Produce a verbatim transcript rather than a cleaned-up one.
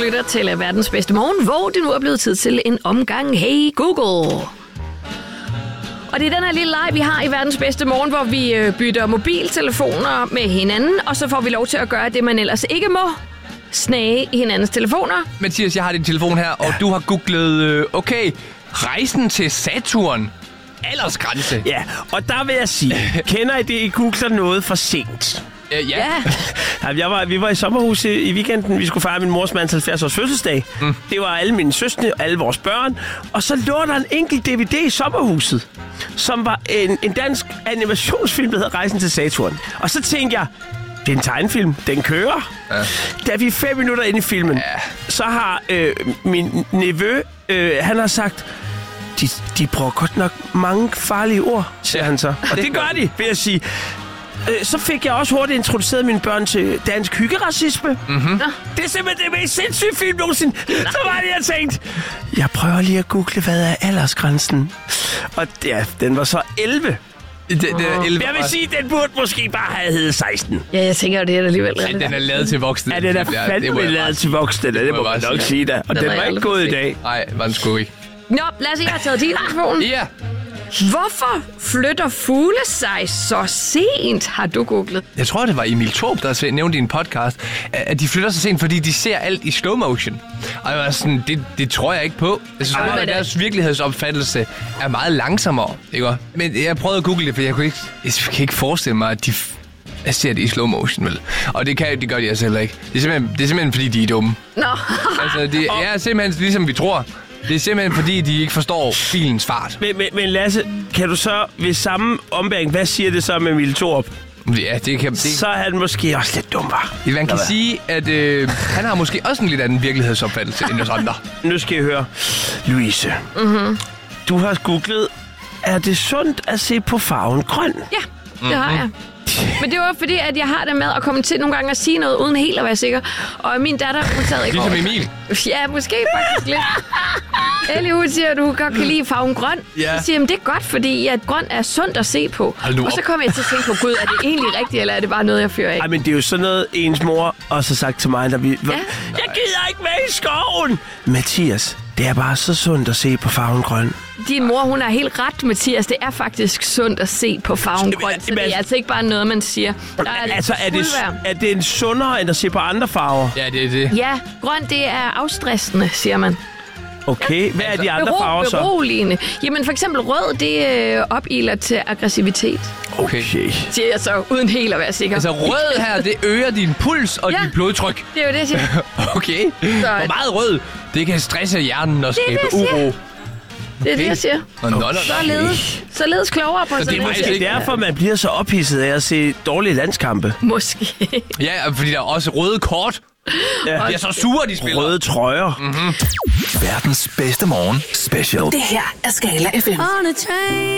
lytter til verdens bedste morgen, hvor det nu er blevet tid til en omgang Hey Google. Og det er den her lille leg, vi har i verdens bedste morgen, hvor vi bytter mobiltelefoner med hinanden, og så får vi lov til at gøre det, man ellers ikke må. Snage i hinandens telefoner. Mathias, jeg har din telefon her, og ja. du har googlet, øh, okay, rejsen til Saturn. Aldersgrænse. Ja, og der vil jeg sige, kender I det, I googler noget for sent? Uh, ja. ja. Jeg var, vi var i sommerhus i, i weekenden. Vi skulle fejre min mors mands halvfjerds års fødselsdag. Mm. Det var alle mine søskende og alle vores børn. Og så lå der en enkelt D V D i sommerhuset, som var en, en dansk animationsfilm, der hedder Rejsen til Saturn. Og så tænkte jeg, det er en tegnefilm. Den kører. Ja. Da vi er fem minutter inde i filmen, ja. så har øh, min nevø, øh, han har sagt, de, de bruger godt nok mange farlige ord, siger ja. han så. Og det, det gør de, vil jeg sige. Øh, så fik jeg også hurtigt introduceret mine børn til dansk hyggeracisme. Mm-hmm. Det er simpelthen det mest sindssyge film nogensinde. Så var det, jeg tænkte, jeg prøver lige at google, hvad er aldersgrænsen? Og ja, den var så elleve. Det, det er elleve. Jeg vil sige, den burde måske bare have heddet seksten. Ja, jeg tænker, det er alligevel ja, den er lavet til voksne. Ja, den er fandme lavet til voksne. Det, det må man nok sige da. Og den, den var ikke gået i dag. Nej, var den sgu ikke. Nå, lad os se, jeg har taget din telefon. Ja. Hvorfor flytter fugle sig så sent, har du googlet? Jeg tror, det var Emil Thorup, der nævnte i en podcast, at de flytter sig sent, fordi de ser alt i slow motion. Og jeg var sådan, det, det tror jeg ikke på. Jeg synes, Ej, at deres virkelighedsopfattelse er meget langsommere, ikke? Men jeg prøvede at google det, for jeg kunne ikke, jeg kan ikke forestille mig, at de jeg ser det i slow motion, vel? Og det, kan, det gør de altså heller ikke. Det er simpelthen, det er simpelthen fordi, de er dumme. Nå. Altså, det er simpelthen ligesom vi tror. Det er simpelthen fordi, de ikke forstår filens fart. Men, men, men Lasse, kan du så ved samme ombæring, hvad siger det så med Emil Thorup? Ja, det kan... Det... Så er han måske også lidt dum, var. Ja, man kan Nå, sige, at øh, han har måske også en lidt anden virkelighedsopfattelse end os andre. Nu skal I høre. Louise, mm-hmm. du har googlet, er det sundt at se på farven grøn? Ja, det mm-hmm. har jeg. Men det var fordi, at jeg har det med at komme til nogle gange at sige noget, uden helt at være sikker. Og min datter, hun sad ikke ligesom Emil? Ja, måske faktisk lidt. Ellie, hun siger, at du godt kan lide farven grøn. Ja. Så siger jeg, det er godt, fordi at grøn er sundt at se på. Og så kommer jeg til at tænke på, gud, er det egentlig rigtigt, eller er det bare noget, jeg fyrer af? Ej, men det er jo sådan noget, ens mor også har sagt til mig, da vi... Ja. Jeg gider ikke med i skoven! Mathias, det er bare så sundt at se på farven grøn. Din mor, hun er helt ret, Mathias. Det er faktisk sundt at se på farven grøn. Så det er altså ikke bare noget, man siger. Der er altså, er det, er det en sundere, end at se på andre farver? Ja, det er det. Ja, grøn, det er afstressende, siger man. Okay, hvad er de andre Bero, farver så? Beroligende. Jamen, for eksempel rød, det øh, opiler til aggressivitet. Okay. Siger jeg så, uden helt at være sikker. Altså, rød her, det øger din puls og ja, dit blodtryk. Det er jo det, jeg siger. Okay. Så, hvor meget rød? Det kan stresse hjernen og skabe uro. Okay. Det er det, jeg siger. Nå, nå, nå, således, således klogere på så det er måske derfor, man bliver så ophidset af at se dårlige landskampe. Måske. Ja, fordi der er også røde kort. Ja. De er så sure, de spiller. Røde trøjer. Mm-hmm. Verdens bedste morgen special. Det her er Skala F M.